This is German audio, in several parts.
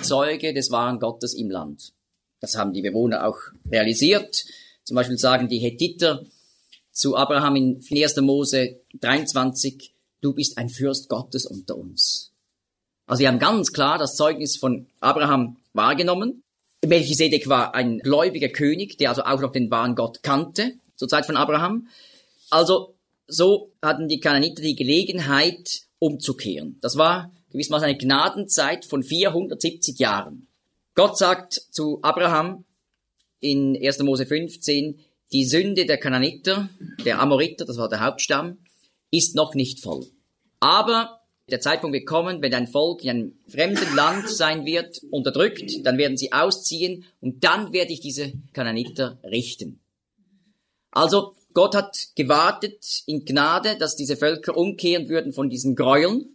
Zeuge des wahren Gottes im Land. Das haben die Bewohner auch realisiert. Zum Beispiel sagen die Hethiter zu Abraham in 1. Mose 23, du bist ein Fürst Gottes unter uns. Also sie haben ganz klar das Zeugnis von Abraham wahrgenommen. Melchisedek war ein gläubiger König, der also auch noch den wahren Gott kannte, zur Zeit von Abraham. Also so hatten die Kanaaniter die Gelegenheit, umzukehren. Das war gewissermaßen eine Gnadenzeit von 470 Jahren. Gott sagt zu Abraham in 1. Mose 15, die Sünde der Kanaaniter, der Amoriter, das war der Hauptstamm, ist noch nicht voll. Aber der Zeitpunkt wird kommen, wenn ein Volk in einem fremden Land sein wird, unterdrückt, dann werden sie ausziehen und dann werde ich diese Kanaaniter richten. Also Gott hat gewartet in Gnade, dass diese Völker umkehren würden von diesen Gräueln.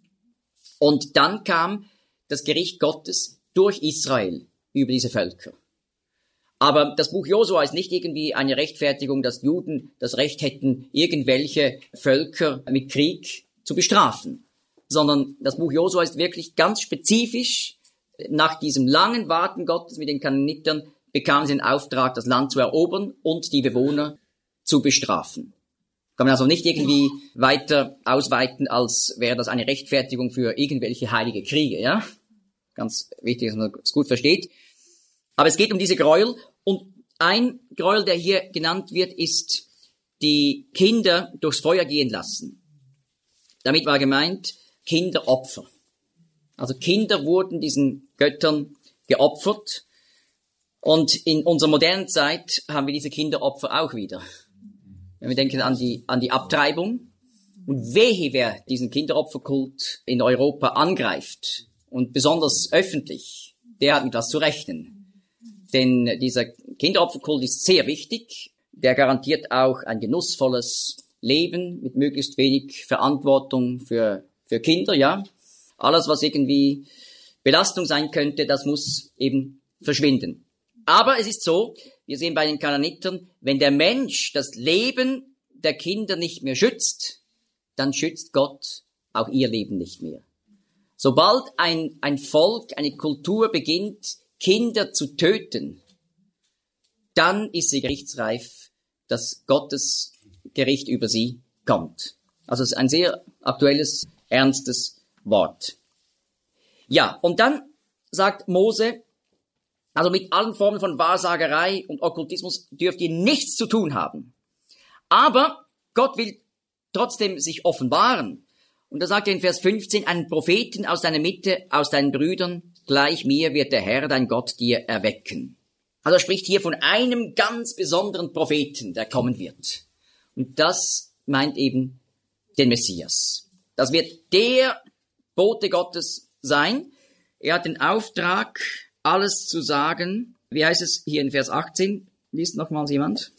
Und dann kam das Gericht Gottes durch Israel über diese Völker. Aber das Buch Josua ist nicht irgendwie eine Rechtfertigung, dass Juden das Recht hätten, irgendwelche Völker mit Krieg zu bestrafen. Sondern das Buch Josua ist wirklich ganz spezifisch. Nach diesem langen Warten Gottes mit den Kanaanitern bekamen sie den Auftrag, das Land zu erobern und die Bewohner zu bestrafen. Kann man also nicht irgendwie weiter ausweiten, als wäre das eine Rechtfertigung für irgendwelche heilige Kriege, ja? Ganz wichtig, dass man es gut versteht. Aber es geht um diese Gräuel. Und ein Gräuel, der hier genannt wird, ist die Kinder durchs Feuer gehen lassen. Damit war gemeint Kinderopfer. Also Kinder wurden diesen Göttern geopfert. Und in unserer modernen Zeit haben wir diese Kinderopfer auch wieder. Wenn wir denken an die Abtreibung. Und wehe, wer diesen Kinderopferkult in Europa angreift, und besonders öffentlich, der hat mit was zu rechnen. Denn dieser Kinderopferkult ist sehr wichtig. Der garantiert auch ein genussvolles Leben mit möglichst wenig Verantwortung für Kinder, ja. Alles, was irgendwie Belastung sein könnte, das muss eben verschwinden. Aber es ist so, wir sehen bei den Kanaanitern, wenn der Mensch das Leben der Kinder nicht mehr schützt, dann schützt Gott auch ihr Leben nicht mehr. Sobald ein Volk, eine Kultur beginnt, Kinder zu töten, dann ist sie gerichtsreif, dass Gottes Gericht über sie kommt. Also es ist ein sehr aktuelles, ernstes Wort. Ja, und dann sagt Mose, also mit allen Formen von Wahrsagerei und Okkultismus dürft ihr nichts zu tun haben. Aber Gott will trotzdem sich offenbaren. Und da sagt er in Vers 15, einen Propheten aus deiner Mitte, aus deinen Brüdern, gleich mir wird der Herr, dein Gott, dir erwecken. Also er spricht hier von einem ganz besonderen Propheten, der kommen wird. Und das meint eben den Messias. Das wird der Bote Gottes sein. Er hat den Auftrag, alles zu sagen. Wie heißt es hier in Vers 18? Liest nochmals jemand.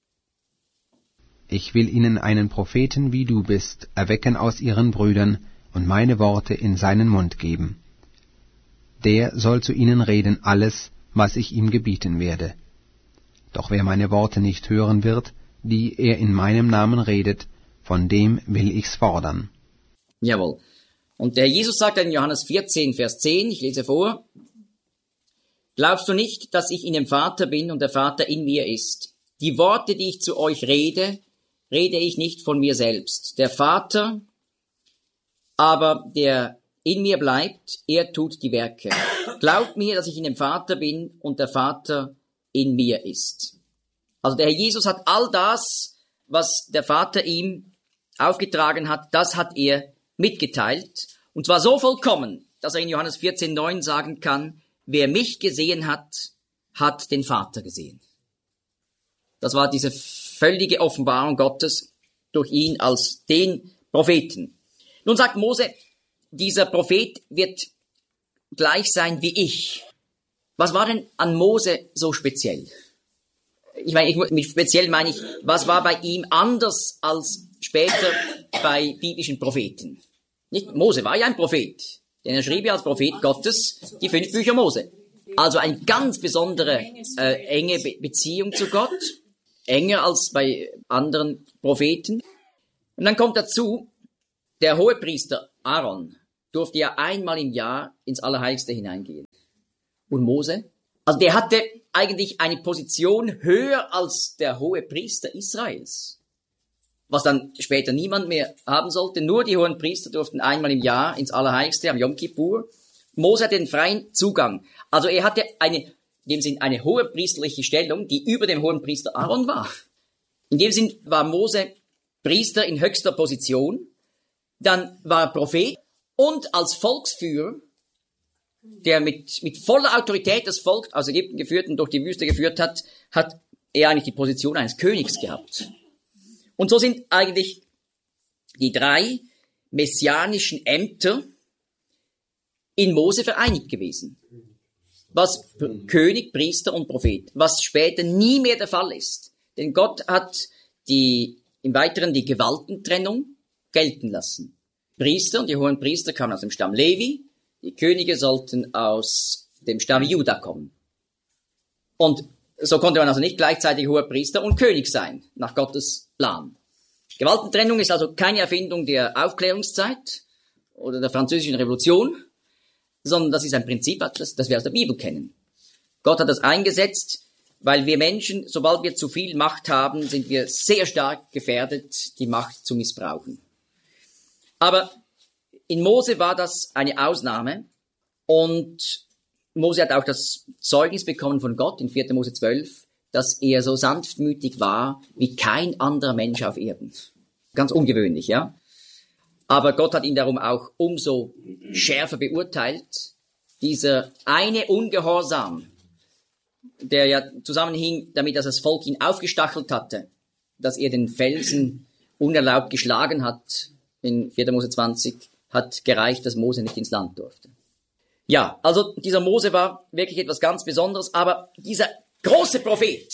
Ich will ihnen einen Propheten, wie du bist, erwecken aus ihren Brüdern und meine Worte in seinen Mund geben. Der soll zu ihnen reden alles, was ich ihm gebieten werde. Doch wer meine Worte nicht hören wird, die er in meinem Namen redet, von dem will ich's fordern. Jawohl. Und der Jesus sagt in Johannes 14, Vers 10, ich lese vor, glaubst du nicht, dass ich in dem Vater bin und der Vater in mir ist? Die Worte, die ich zu euch rede, rede ich nicht von mir selbst. Der Vater, aber der in mir bleibt, er tut die Werke. Glaubt mir, dass ich in dem Vater bin und der Vater in mir ist. Also der Herr Jesus hat all das, was der Vater ihm aufgetragen hat, das hat er mitgeteilt. Und zwar so vollkommen, dass er in Johannes 14,9 sagen kann, wer mich gesehen hat, hat den Vater gesehen. Das war diese völlige Offenbarung Gottes durch ihn als den Propheten. Nun sagt Mose, dieser Prophet wird gleich sein wie ich. Was war denn an Mose so speziell? Mit speziell meine ich, was war bei ihm anders als später bei biblischen Propheten? Nicht, Mose war ja ein Prophet, denn er schrieb ja als Prophet Gottes die 5 Bücher Mose. Also eine ganz besondere enge Beziehung zu Gott, enger als bei anderen Propheten. Und dann kommt dazu der Hohepriester Aaron. durfte ja einmal im Jahr ins Allerheiligste hineingehen. Und Mose? Also der hatte eigentlich eine Position höher als der hohe Priester Israels. Was dann später niemand mehr haben sollte. Nur die hohen Priester durften einmal im Jahr ins Allerheiligste am Yom Kippur. Mose hatte den freien Zugang. Also er hatte in dem Sinn eine hohe priesterliche Stellung, die über dem hohen Priester Aaron war. In dem Sinn war Mose Priester in höchster Position. Dann war er Prophet und als Volksführer, der mit voller Autorität das Volk aus Ägypten geführt und durch die Wüste geführt hat, hat er eigentlich die Position eines Königs gehabt. Und so sind eigentlich die 3 messianischen Ämter in Mose vereinigt gewesen. Was König, Priester und Prophet, was später nie mehr der Fall ist. Denn Gott hat im Weiteren die Gewaltentrennung gelten lassen. Priester und die hohen Priester kamen aus dem Stamm Levi, die Könige sollten aus dem Stamm Juda kommen. Und so konnte man also nicht gleichzeitig hoher Priester und König sein, nach Gottes Plan. Gewaltentrennung ist also keine Erfindung der Aufklärungszeit oder der Französischen Revolution, sondern das ist ein Prinzip, das wir aus der Bibel kennen. Gott hat das eingesetzt, weil wir Menschen, sobald wir zu viel Macht haben, sind wir sehr stark gefährdet, die Macht zu missbrauchen. Aber in Mose war das eine Ausnahme und Mose hat auch das Zeugnis bekommen von Gott in 4. Mose 12, dass er so sanftmütig war wie kein anderer Mensch auf Erden. Ganz ungewöhnlich, ja. Aber Gott hat ihn darum auch umso schärfer beurteilt. Dieser eine Ungehorsam, der ja zusammenhing damit, dass das Volk ihn aufgestachelt hatte, dass er den Felsen unerlaubt geschlagen hat, in 4. Mose 20, hat gereicht, dass Mose nicht ins Land durfte. Ja, also dieser Mose war wirklich etwas ganz Besonderes, aber dieser große Prophet,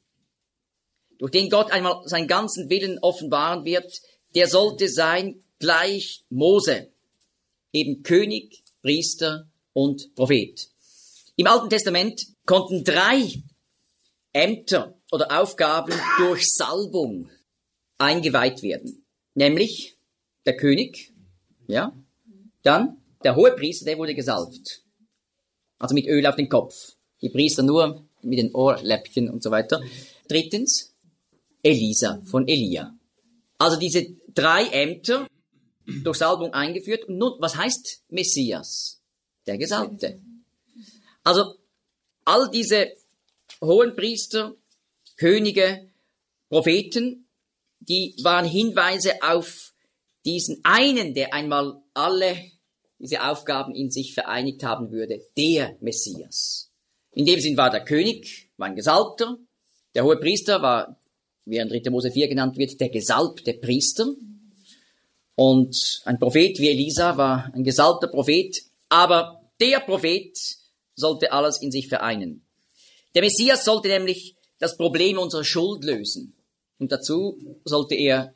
durch den Gott einmal seinen ganzen Willen offenbaren wird, der sollte sein gleich Mose, eben König, Priester und Prophet. Im Alten Testament konnten 3 Ämter oder Aufgaben durch Salbung eingeweiht werden, nämlich der König, ja, dann der Hohepriester, der wurde gesalbt, also mit Öl auf den Kopf, die Priester nur mit den Ohrläppchen und so weiter. 3. Elisa von Elia. Also diese 3 Ämter durch Salbung eingeführt. Und nun, was heißt Messias? Der Gesalbte. Also all diese hohen Priester, Könige, Propheten, die waren Hinweise auf diesen einen, der einmal alle diese Aufgaben in sich vereinigt haben würde, der Messias. In dem Sinn war der König, war ein Gesalbter, der hohe Priester war, wie er in 3. Mose 4 genannt wird, der gesalbte Priester. Und ein Prophet wie Elisa war ein gesalbter Prophet, aber der Prophet sollte alles in sich vereinen. Der Messias sollte nämlich das Problem unserer Schuld lösen. Und dazu sollte er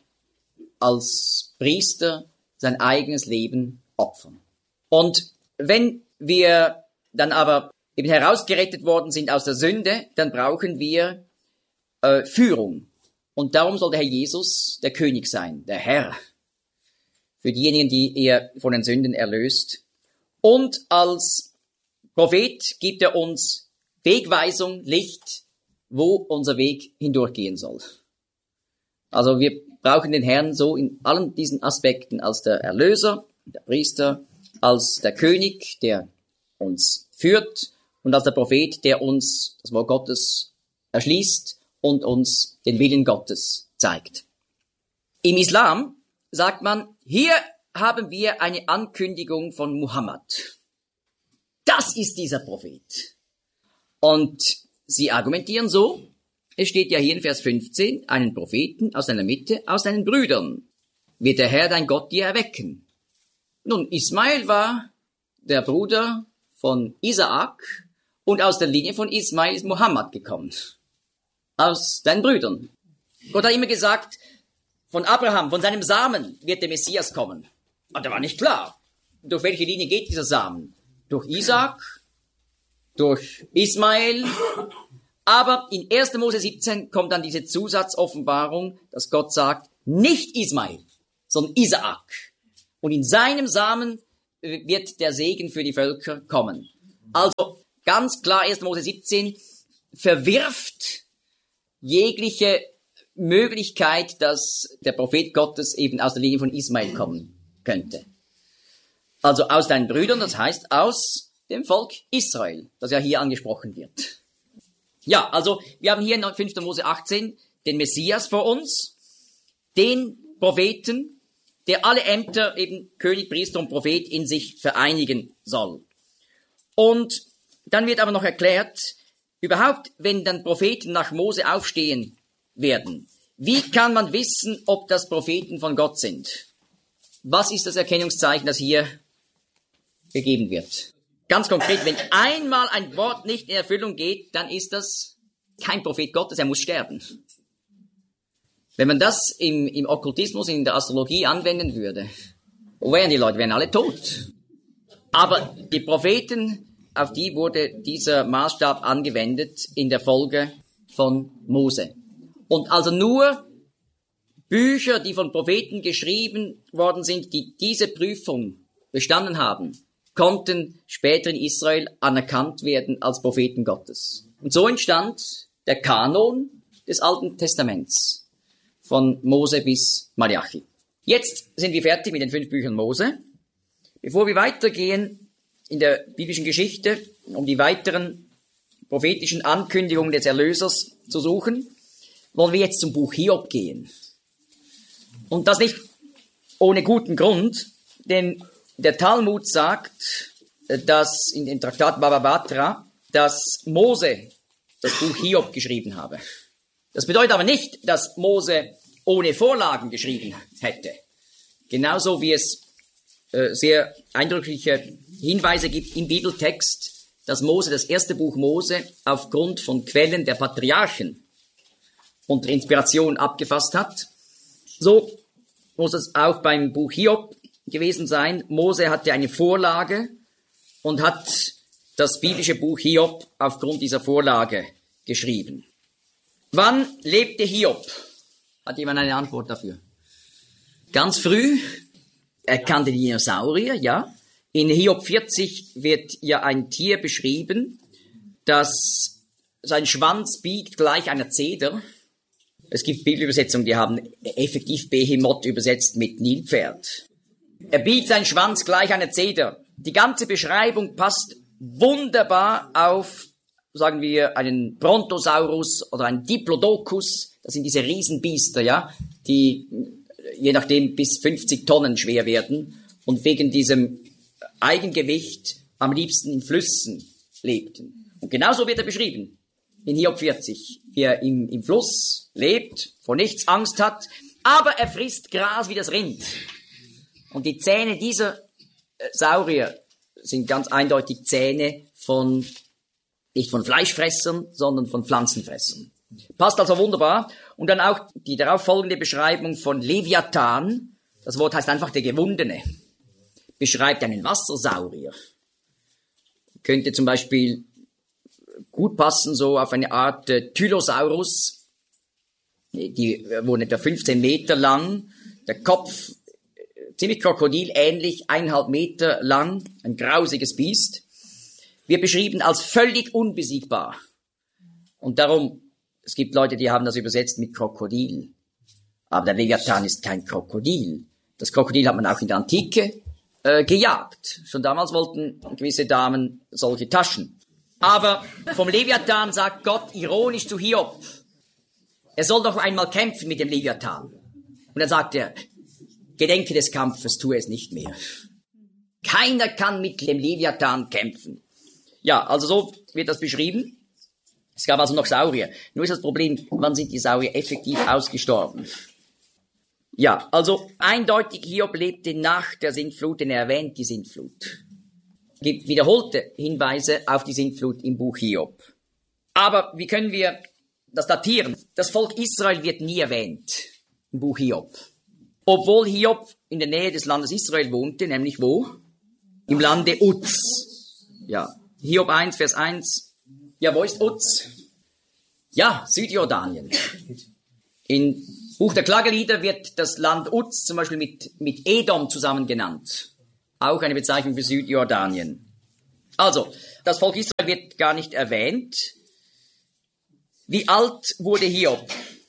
als Priester sein eigenes Leben opfern. Und wenn wir dann aber eben herausgerettet worden sind aus der Sünde, dann brauchen wir Führung. Und darum soll der Herr Jesus der König sein, der Herr, für diejenigen, die er von den Sünden erlöst. Und als Prophet gibt er uns Wegweisung, Licht, wo unser Weg hindurchgehen soll. Also wir brauchen den Herrn so in allen diesen Aspekten als der Erlöser, der Priester, als der König, der uns führt, und als der Prophet, der uns das Wort Gottes erschließt und uns den Willen Gottes zeigt. Im Islam sagt man, hier haben wir eine Ankündigung von Muhammad. Das ist dieser Prophet. Und sie argumentieren so, es steht ja hier in Vers 15, einen Propheten aus deiner Mitte, aus deinen Brüdern, wird der Herr dein Gott dir erwecken. Nun, Ismael war der Bruder von Isaak und aus der Linie von Ismael ist Mohammed gekommen. Aus deinen Brüdern. Gott hat immer gesagt, von Abraham, von seinem Samen wird der Messias kommen. Aber da war nicht klar, durch welche Linie geht dieser Samen. Durch Isaak, durch Ismael. Aber in 1. Mose 17 kommt dann diese Zusatzoffenbarung, dass Gott sagt, nicht Ismael, sondern Isaak. Und in seinem Samen wird der Segen für die Völker kommen. Also ganz klar 1. Mose 17 verwirft jegliche Möglichkeit, dass der Prophet Gottes eben aus der Linie von Ismael kommen könnte. Also aus deinen Brüdern, das heißt aus dem Volk Israel, das ja hier angesprochen wird. Ja, also wir haben hier in 5. Mose 18 den Messias vor uns, den Propheten, der alle Ämter, eben König, Priester und Prophet, in sich vereinigen soll. Und dann wird aber noch erklärt, überhaupt, wenn dann Propheten nach Mose aufstehen werden, wie kann man wissen, ob das Propheten von Gott sind? Was ist das Erkennungszeichen, das hier gegeben wird? Ganz konkret, wenn einmal ein Wort nicht in Erfüllung geht, dann ist das kein Prophet Gottes, er muss sterben. Wenn man das im Okkultismus, in der Astrologie anwenden würde, wären die Leute alle tot. Aber die Propheten, auf die wurde dieser Maßstab angewendet in der Folge von Mose. Und also nur Bücher, die von Propheten geschrieben worden sind, die diese Prüfung bestanden haben, konnten später in Israel anerkannt werden als Propheten Gottes. Und so entstand der Kanon des Alten Testaments. Von Mose bis Malachi. Jetzt sind wir fertig mit den 5 Büchern Mose. Bevor wir weitergehen in der biblischen Geschichte, um die weiteren prophetischen Ankündigungen des Erlösers zu suchen, wollen wir jetzt zum Buch Hiob gehen. Und das nicht ohne guten Grund, denn der Talmud sagt, dass in dem Traktat Baba Batra, dass Mose das Buch Hiob geschrieben habe. Das bedeutet aber nicht, dass Mose ohne Vorlagen geschrieben hätte. Genauso wie es sehr eindrückliche Hinweise gibt im Bibeltext, dass Mose das erste Buch Mose aufgrund von Quellen der Patriarchen unter Inspiration abgefasst hat. So muss es auch beim Buch Hiob gewesen sein. Mose hatte eine Vorlage und hat das biblische Buch Hiob aufgrund dieser Vorlage geschrieben. Wann lebte Hiob? Hat jemand eine Antwort dafür? Ganz früh. Er kannte die Dinosaurier, ja. In Hiob 40 wird ja ein Tier beschrieben, das sein Schwanz biegt gleich einer Zeder. Es gibt Bibelübersetzungen, die haben effektiv Behemoth übersetzt mit Nilpferd. Er biegt seinen Schwanz gleich einer Zeder. Die ganze Beschreibung passt wunderbar auf, sagen wir, einen Brontosaurus oder einen Diplodocus. Das sind diese Riesenbiester, ja, die je nachdem bis 50 Tonnen schwer werden und wegen diesem Eigengewicht am liebsten in Flüssen lebten. Und genauso wird er beschrieben in Hiob 40, wie er im Fluss lebt, vor nichts Angst hat, aber er frisst Gras wie das Rind. Und die Zähne dieser Saurier sind ganz eindeutig Zähne nicht von Fleischfressern, sondern von Pflanzenfressern. Passt also wunderbar. Und dann auch die darauf folgende Beschreibung von Leviathan. Das Wort heißt einfach der Gewundene. Beschreibt einen Wassersaurier. Könnte zum Beispiel gut passen so auf eine Art Tylosaurus. Die wurden etwa 15 Meter lang. Der Kopf ziemlich krokodilähnlich, 1,5 Meter lang. Ein grausiges Biest. Wird beschrieben als völlig unbesiegbar. Und darum, es gibt Leute, die haben das übersetzt mit Krokodil. Aber der Leviathan ist kein Krokodil. Das Krokodil hat man auch in der Antike gejagt. Schon damals wollten gewisse Damen solche Taschen. Aber vom Leviathan sagt Gott ironisch zu Hiob, er soll doch einmal kämpfen mit dem Leviathan. Und dann sagt er, gedenke des Kampfes, tue es nicht mehr. Keiner kann mit dem Leviathan kämpfen. Ja, also so wird das beschrieben. Es gab also noch Saurier. Nur ist das Problem, wann sind die Saurier effektiv ausgestorben? Ja, also eindeutig Hiob lebte nach der Sintflut, denn er erwähnt die Sintflut. Es gibt wiederholte Hinweise auf die Sintflut im Buch Hiob. Aber wie können wir das datieren? Das Volk Israel wird nie erwähnt im Buch Hiob. Obwohl Hiob in der Nähe des Landes Israel wohnte, nämlich wo? Im Lande Uz. Ja, Hiob 1, Vers 1. Ja, wo ist Uz? Ja, Südjordanien. In Buch der Klagelieder wird das Land Uz zum Beispiel mit Edom zusammen genannt. auch eine Bezeichnung für Südjordanien. Also, das Volk Israel wird gar nicht erwähnt. Wie alt wurde Hiob?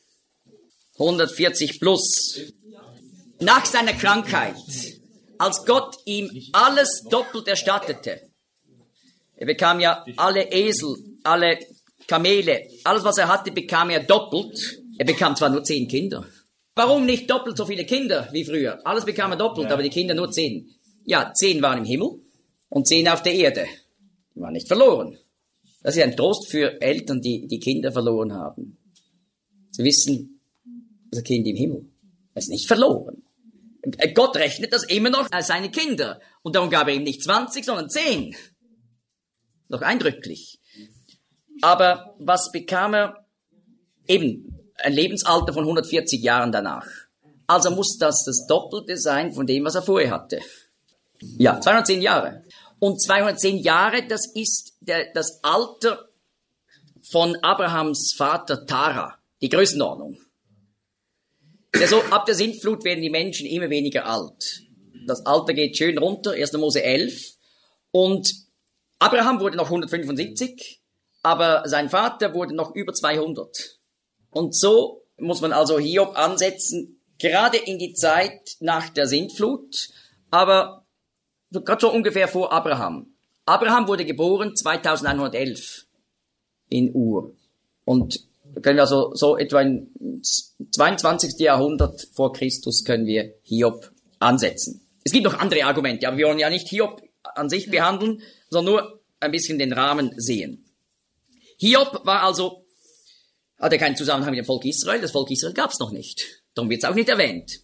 140 plus. Nach seiner Krankheit, als Gott ihm alles doppelt erstattete. Er bekam ja alle Esel, alle Kamele, alles was er hatte, bekam er doppelt. Er bekam zwar nur 10 Kinder. Warum nicht doppelt so viele Kinder wie früher? Alles bekam er doppelt, aber die Kinder nur 10. Ja, 10 waren im Himmel und 10 auf der Erde. Die waren nicht verloren. Das ist ein Trost für Eltern, die Kinder verloren haben. Sie wissen, das Kind im Himmel ist nicht verloren. Gott rechnet das immer noch als seine Kinder. Und darum gab er ihm nicht 20, sondern 10. Noch eindrücklich. Aber was bekam er? Eben ein Lebensalter von 140 Jahren danach. Also muss das Doppelte sein von dem, was er vorher hatte. Ja, 210 Jahre. Und 210 Jahre, das ist das Alter von Abrahams Vater Tara. Die Größenordnung. Ja, so, ab der Sintflut werden die Menschen immer weniger alt. Das Alter geht schön runter, 1. Mose 11. Und Abraham wurde noch 175, aber sein Vater wurde noch über 200. Und so muss man also Hiob ansetzen, gerade in die Zeit nach der Sintflut, aber gerade so ungefähr vor Abraham. Abraham wurde geboren 2111 in Ur. Und können wir also so etwa im 22. Jahrhundert vor Christus können wir Hiob ansetzen. Es gibt noch andere Argumente, aber wir wollen ja nicht Hiob an sich behandeln, sondern nur ein bisschen den Rahmen sehen. Hiob war also, hatte keinen Zusammenhang mit dem Volk Israel. Das Volk Israel gab es noch nicht. Darum wird es auch nicht erwähnt.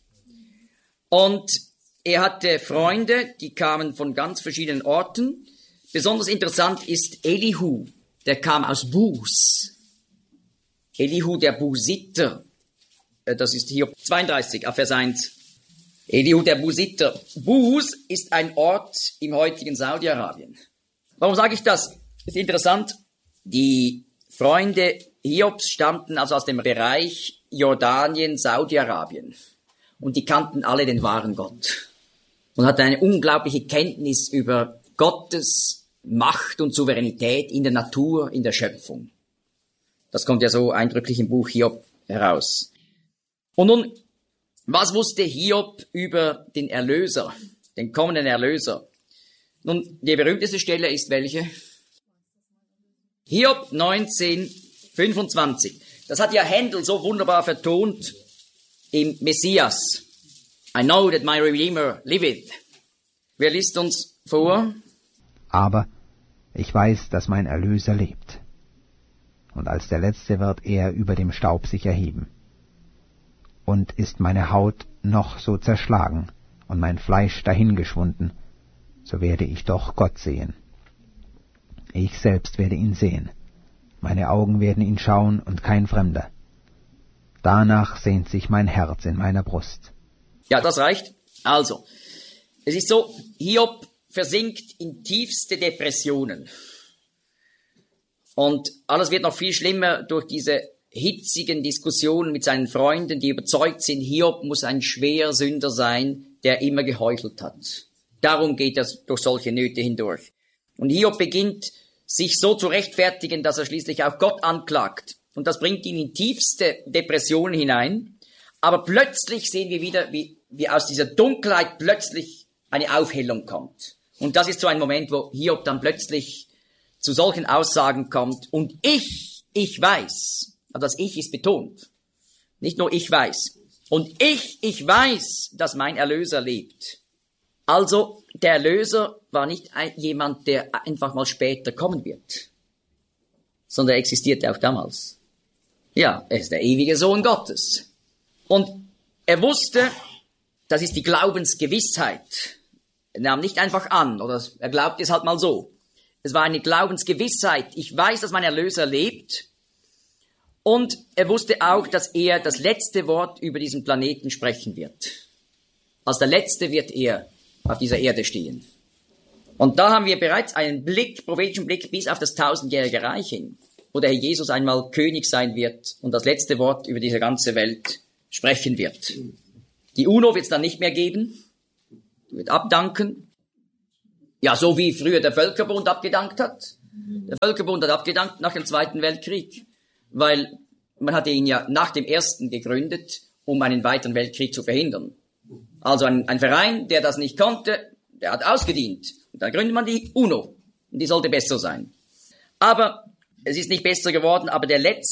Und er hatte Freunde, die kamen von ganz verschiedenen Orten. Besonders interessant ist Elihu, der kam aus Bus. Elihu, der Busiter, das ist Hiob 32, Vers 1. Elihu, der Busiter. Bus ist ein Ort im heutigen Saudi-Arabien. Warum sage ich das? Ist interessant. Die Freunde Hiobs stammten also aus dem Bereich Jordanien, Saudi-Arabien. Und die kannten alle den wahren Gott. Und hatten eine unglaubliche Kenntnis über Gottes Macht und Souveränität in der Natur, in der Schöpfung. Das kommt ja so eindrücklich im Buch Hiob heraus. Und nun, was wusste Hiob über den Erlöser, den kommenden Erlöser? Nun, die berühmteste Stelle ist welche? Hiob 19,25. Das hat ja Händel so wunderbar vertont im Messias. I know that my Redeemer liveth. Wer liest uns vor? Aber ich weiß, dass mein Erlöser lebt. Und als der Letzte wird er über dem Staub sich erheben. Und ist meine Haut noch so zerschlagen und mein Fleisch dahingeschwunden, so werde ich doch Gott sehen. Ich selbst werde ihn sehen. Meine Augen werden ihn schauen und kein Fremder. Danach sehnt sich mein Herz in meiner Brust. Ja, das reicht. Also, es ist so, Hiob versinkt in tiefste Depressionen. Und alles wird noch viel schlimmer durch diese hitzigen Diskussionen mit seinen Freunden, die überzeugt sind, Hiob muss ein schwerer Sünder sein, der immer geheuchelt hat. Darum geht er durch solche Nöte hindurch. Und Hiob beginnt, sich so zu rechtfertigen, dass er schließlich auch Gott anklagt. Und das bringt ihn in tiefste Depressionen hinein. Aber plötzlich sehen wir wieder, wie aus dieser Dunkelheit plötzlich eine Aufhellung kommt. Und das ist so ein Moment, wo Hiob dann plötzlich zu solchen Aussagen kommt. Und ich weiß, also das Ich ist betont. Nicht nur ich weiß. Und ich weiß, dass mein Erlöser lebt. Also, der Erlöser war nicht jemand, der einfach mal später kommen wird, sondern er existierte auch damals. Ja, er ist der ewige Sohn Gottes. Und er wusste, das ist die Glaubensgewissheit. Er nahm nicht einfach an, oder er glaubte es halt mal so. Es war eine Glaubensgewissheit. Ich weiß, dass mein Erlöser lebt. Und er wusste auch, dass er das letzte Wort über diesen Planeten sprechen wird. Als der Letzte wird er auf dieser Erde stehen. Und da haben wir bereits einen Blick, prophetischen Blick bis auf das 1000-jährige Reich hin, wo der Herr Jesus einmal König sein wird und das letzte Wort über diese ganze Welt sprechen wird. Die UNO wird es dann nicht mehr geben, wird abdanken. Ja, so wie früher der Völkerbund abgedankt hat. Der Völkerbund hat abgedankt nach dem Zweiten Weltkrieg, weil man hatte ihn ja nach dem Ersten gegründet, um einen weiteren Weltkrieg zu verhindern. Also ein Verein, der das nicht konnte, der hat ausgedient. Und dann gründet man die UNO. Und die sollte besser sein. Aber es ist nicht besser geworden, aber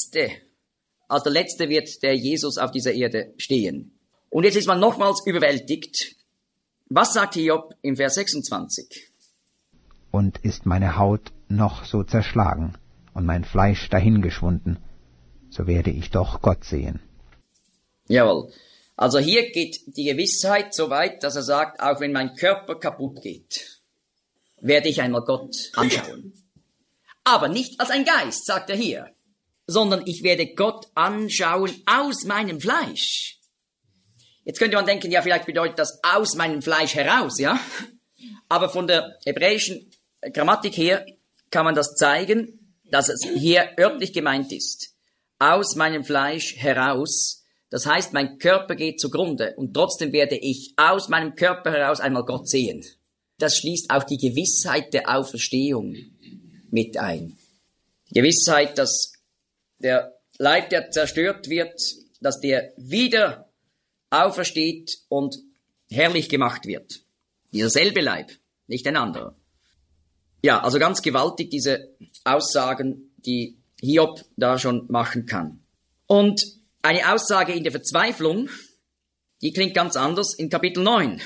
als der Letzte wird der Jesus auf dieser Erde stehen. Und jetzt ist man nochmals überwältigt. Was sagt Hiob im Vers 26? Und ist meine Haut noch so zerschlagen und mein Fleisch dahingeschwunden, so werde ich doch Gott sehen. Jawohl. Also hier geht die Gewissheit so weit, dass er sagt, auch wenn mein Körper kaputt geht, werde ich einmal Gott anschauen. Aber nicht als ein Geist, sagt er hier, sondern ich werde Gott anschauen aus meinem Fleisch. Jetzt könnte man denken, ja, vielleicht bedeutet das aus meinem Fleisch heraus, ja? Aber von der hebräischen Grammatik her kann man das zeigen, dass es hier örtlich gemeint ist. Aus meinem Fleisch heraus. Das heißt, mein Körper geht zugrunde und trotzdem werde ich aus meinem Körper heraus einmal Gott sehen. Das schließt auch die Gewissheit der Auferstehung mit ein. Die Gewissheit, dass der Leib, der zerstört wird, dass der wieder aufersteht und herrlich gemacht wird. Dieser selbe Leib, nicht ein anderer. Ja, also ganz gewaltig diese Aussagen, die Hiob da schon machen kann. Und eine Aussage in der Verzweiflung, die klingt ganz anders in Kapitel 9.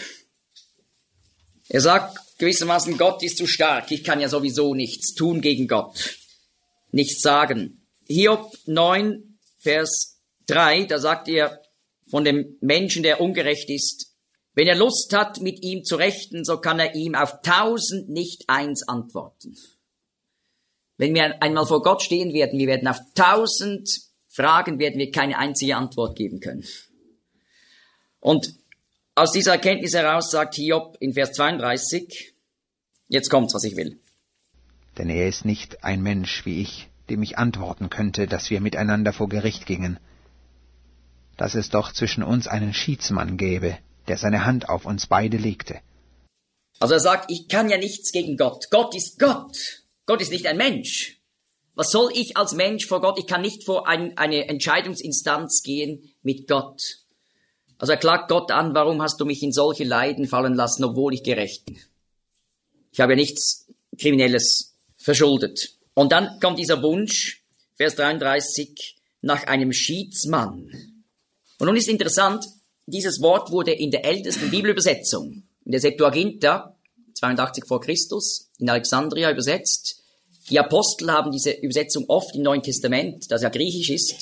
Er sagt gewissermaßen, Gott ist zu stark, ich kann ja sowieso nichts tun gegen Gott, nichts sagen. Hiob 9, Vers 3, da sagt er von dem Menschen, der ungerecht ist, wenn er Lust hat, mit ihm zu rechten, so kann er ihm auf 1000 nicht eins antworten. Wenn wir einmal vor Gott stehen werden, wir werden auf 1000 Fragen werden wir keine einzige Antwort geben können. Und aus dieser Erkenntnis heraus sagt Hiob in Vers 32, jetzt kommt's, was ich will. Denn er ist nicht ein Mensch wie ich, dem ich antworten könnte, dass wir miteinander vor Gericht gingen. Dass es doch zwischen uns einen Schiedsmann gäbe, der seine Hand auf uns beide legte. Also er sagt, ich kann ja nichts gegen Gott. Gott ist Gott. Gott ist nicht ein Mensch. Was soll ich als Mensch vor Gott? Ich kann nicht vor eine Entscheidungsinstanz gehen mit Gott. Also er klagt Gott an, warum hast du mich in solche Leiden fallen lassen, obwohl ich gerecht bin? Ich habe ja nichts Kriminelles verschuldet. Und dann kommt dieser Wunsch, Vers 33, nach einem Schiedsmann. Und nun ist interessant, dieses Wort wurde in der ältesten Bibelübersetzung, in der Septuaginta, 82 vor Christus, in Alexandria übersetzt. Die Apostel haben diese Übersetzung oft im Neuen Testament, das ja griechisch ist,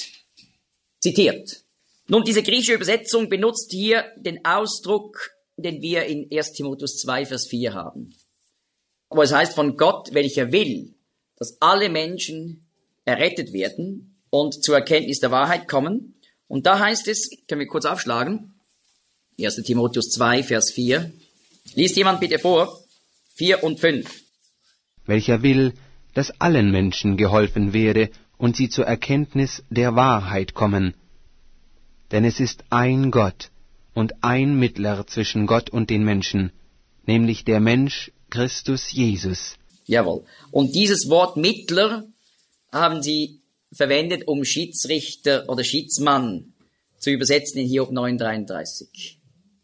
zitiert. Nun, diese griechische Übersetzung benutzt hier den Ausdruck, den wir in 1 Timotheus 2, Vers 4 haben. Wo es heißt, von Gott, welcher will, dass alle Menschen errettet werden und zur Erkenntnis der Wahrheit kommen. Und da heißt es, können wir kurz aufschlagen, 1 Timotheus 2, Vers 4. Liest jemand bitte vor, 4 und 5. Welcher will, dass allen Menschen geholfen werde und sie zur Erkenntnis der Wahrheit kommen. Denn es ist ein Gott und ein Mittler zwischen Gott und den Menschen, nämlich der Mensch Christus Jesus. Jawohl. Und dieses Wort Mittler haben sie verwendet, um Schiedsrichter oder Schiedsmann zu übersetzen in Hiob 9,33.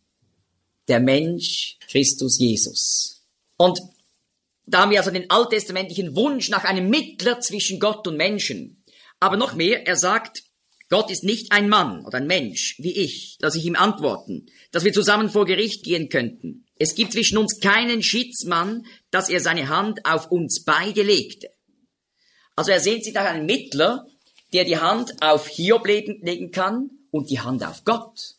Der Mensch Christus Jesus. Und da haben wir also den alttestamentlichen Wunsch nach einem Mittler zwischen Gott und Menschen. Aber noch mehr, er sagt, Gott ist nicht ein Mann oder ein Mensch wie ich, dass ich ihm antworten, dass wir zusammen vor Gericht gehen könnten. Es gibt zwischen uns keinen Schiedsmann, dass er seine Hand auf uns beide legte. Also er sehnt sich nach einem Mittler, der die Hand auf Hiob legen kann und die Hand auf Gott.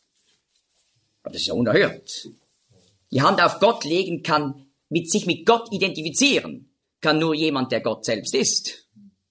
Aber das ist ja unerhört. Die Hand auf Gott legen kann, sich mit Gott identifizieren, kann nur jemand, der Gott selbst ist.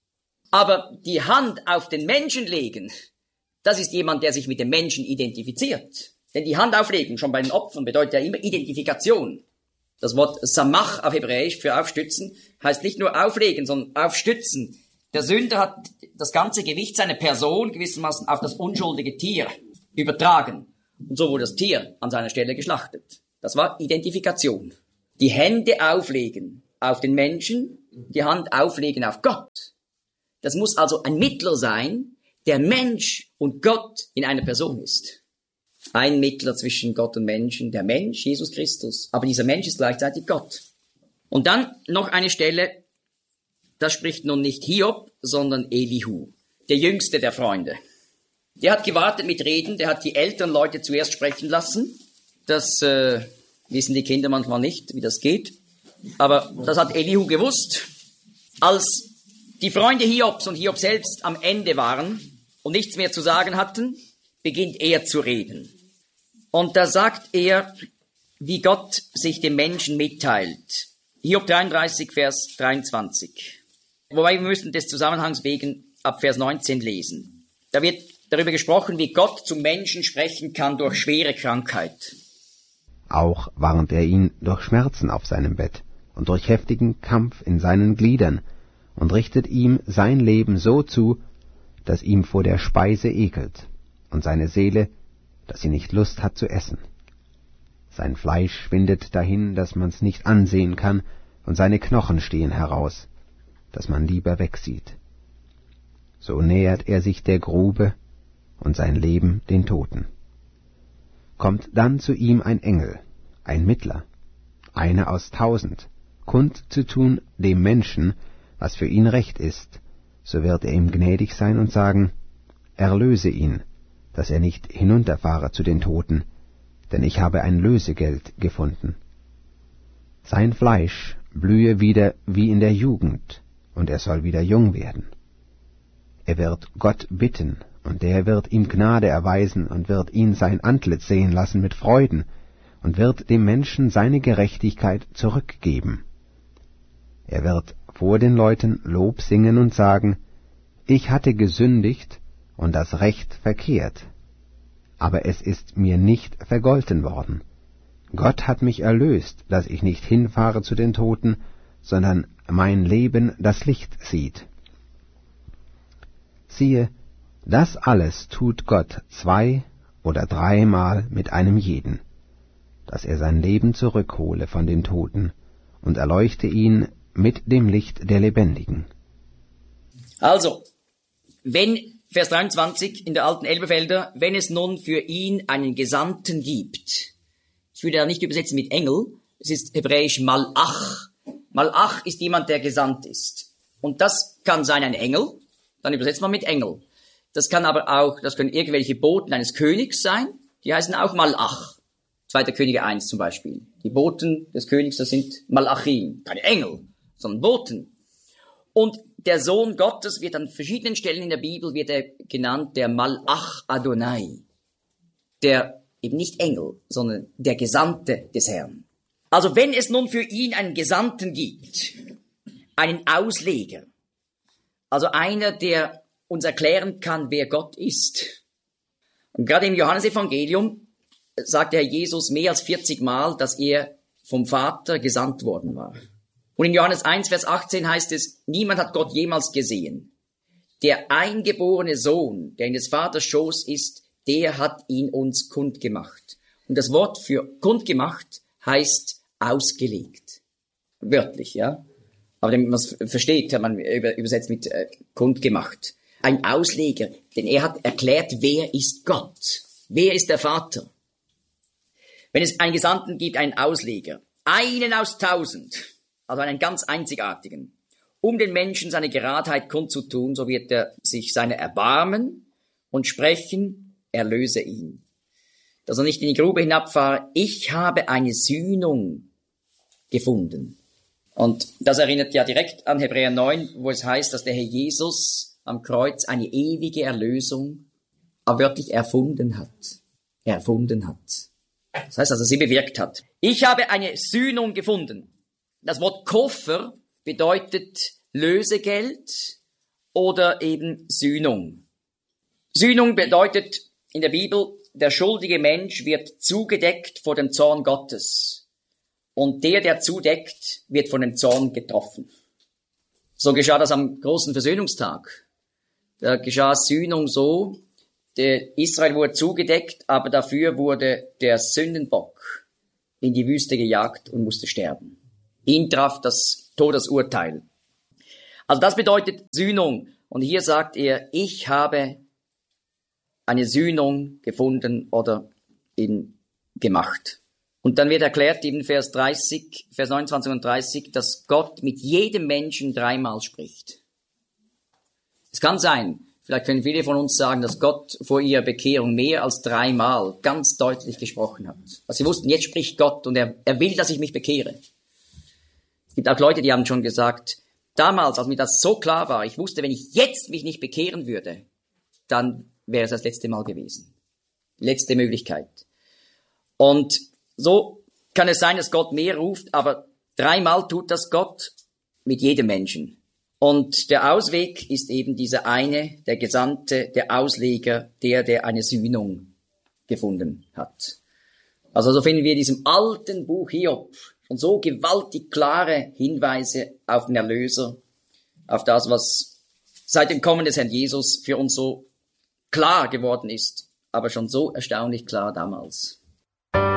Aber die Hand auf den Menschen legen, das ist jemand, der sich mit dem Menschen identifiziert. Denn die Hand auflegen, schon bei den Opfern, bedeutet ja immer Identifikation. Das Wort Samach auf Hebräisch für aufstützen heißt nicht nur auflegen, sondern aufstützen. Der Sünder hat das ganze Gewicht seiner Person gewissermaßen auf das unschuldige Tier übertragen. Und so wurde das Tier an seiner Stelle geschlachtet. Das war Identifikation. die Hände auflegen auf den Menschen, die Hand auflegen auf Gott. Das muss also ein Mittler sein, der Mensch und Gott in einer Person ist. Ein Mittler zwischen Gott und Menschen, der Mensch, Jesus Christus. Aber dieser Mensch ist gleichzeitig Gott. Und dann noch eine Stelle, da spricht nun nicht Hiob, sondern Elihu, der jüngste der Freunde. Der hat gewartet mit Reden, der hat die älteren Leute zuerst sprechen lassen. Das wissen die Kinder manchmal nicht, wie das geht. Aber das hat Elihu gewusst. Als die Freunde Hiobs und Hiob selbst am Ende waren und nichts mehr zu sagen hatten, beginnt er zu reden. Und da sagt er, wie Gott sich dem Menschen mitteilt. Hiob 33, Vers 23. Wobei wir müssen des Zusammenhangs wegen ab Vers 19 lesen. Da wird darüber gesprochen, wie Gott zum Menschen sprechen kann durch schwere Krankheit. Auch warnt er ihn durch Schmerzen auf seinem Bett und durch heftigen Kampf in seinen Gliedern und richtet ihm sein Leben so zu, dass ihm vor der Speise ekelt und seine Seele, dass sie nicht Lust hat zu essen. Sein Fleisch schwindet dahin, dass man's nicht ansehen kann, und seine Knochen stehen heraus, dass man lieber wegsieht. So nähert er sich der Grube und sein Leben den Toten. Kommt dann zu ihm ein Engel, ein Mittler, einer aus 1000, kund zu tun dem Menschen, was für ihn recht ist, so wird er ihm gnädig sein und sagen, erlöse ihn, dass er nicht hinunterfahre zu den Toten, denn ich habe ein Lösegeld gefunden. Sein Fleisch blühe wieder wie in der Jugend, und er soll wieder jung werden. Er wird Gott bitten, und der wird ihm Gnade erweisen und wird ihn sein Antlitz sehen lassen mit Freuden und wird dem Menschen seine Gerechtigkeit zurückgeben. Er wird vor den Leuten Lob singen und sagen, ich hatte gesündigt und das Recht verkehrt, aber es ist mir nicht vergolten worden. Gott hat mich erlöst, dass ich nicht hinfahre zu den Toten, sondern mein Leben das Licht sieht. Siehe, das alles tut Gott 2 oder 3 Mal mit einem jeden, dass er sein Leben zurückhole von den Toten und erleuchte ihn mit dem Licht der Lebendigen. Also, wenn, Vers 23 in der alten Elberfelder, wenn es nun für ihn einen Gesandten gibt, ich würde da nicht übersetzen mit Engel, es ist hebräisch Malach. Malach ist jemand, der gesandt ist. Und das kann sein ein Engel, dann übersetzt man mit Engel. Das kann aber auch, das können irgendwelche Boten eines Königs sein, die heißen auch Malach. 2. Könige 1 zum Beispiel. Die Boten des Königs, das sind Malachim, keine Engel, sondern Boten. Und der Sohn Gottes wird an verschiedenen Stellen in der Bibel wird er genannt der Malach Adonai. Der eben nicht Engel, sondern der Gesandte des Herrn. Also wenn es nun für ihn einen Gesandten gibt, einen Ausleger, also einer, der uns erklären kann, wer Gott ist. Und gerade im Johannesevangelium sagt der Herr Jesus mehr als 40 Mal, dass er vom Vater gesandt worden war. Und in Johannes 1, Vers 18 heißt es, niemand hat Gott jemals gesehen. Der eingeborene Sohn, der in des Vaters Schoß ist, der hat ihn uns kundgemacht. Und das Wort für kundgemacht heißt ausgelegt. Wörtlich, ja. Aber damit man es versteht, hat man übersetzt mit kundgemacht. Ein Ausleger, denn er hat erklärt, wer ist Gott? Wer ist der Vater? Wenn es einen Gesandten gibt, einen Ausleger, einen aus 1000, also einen ganz einzigartigen, um den Menschen seine Geradheit kundzutun, so wird er sich seiner erbarmen und sprechen, erlöse ihn. Dass er nicht in die Grube hinabfahre, ich habe eine Sühnung gefunden. Und das erinnert ja direkt an Hebräer 9, wo es heißt, dass der Herr Jesus am Kreuz eine ewige Erlösung, aber wörtlich erfunden hat. Erfunden hat. Das heißt, dass er sie bewirkt hat. Ich habe eine Sühnung gefunden. Das Wort Koffer bedeutet Lösegeld oder eben Sühnung. Sühnung bedeutet in der Bibel, der schuldige Mensch wird zugedeckt vor dem Zorn Gottes. Und der zudeckt, wird von dem Zorn getroffen. So geschah das am großen Versöhnungstag. Da geschah Sühnung so, Israel wurde zugedeckt, aber dafür wurde der Sündenbock in die Wüste gejagt und musste sterben. Ihn traf das Todesurteil. Also das bedeutet Sühnung. Und hier sagt er, ich habe eine Sühnung gefunden oder gemacht. Und dann wird erklärt in Vers 29 und 30, dass Gott mit jedem Menschen dreimal spricht. Es kann sein, vielleicht können viele von uns sagen, dass Gott vor ihrer Bekehrung mehr als dreimal ganz deutlich gesprochen hat. Also sie wussten, jetzt spricht Gott und er will, dass ich mich bekehre. Es gibt auch Leute, die haben schon gesagt, damals, als mir das so klar war, ich wusste, wenn ich jetzt mich nicht bekehren würde, dann wäre es das letzte Mal gewesen. Letzte Möglichkeit. Und so kann es sein, dass Gott mehr ruft, aber dreimal tut das Gott mit jedem Menschen. Und der Ausweg ist eben dieser eine, der Gesandte, der Ausleger, der eine Sühnung gefunden hat. Also so finden wir in diesem alten Buch Hiob schon so gewaltig klare Hinweise auf den Erlöser, auf das, was seit dem Kommen des Herrn Jesus für uns so klar geworden ist, aber schon so erstaunlich klar damals.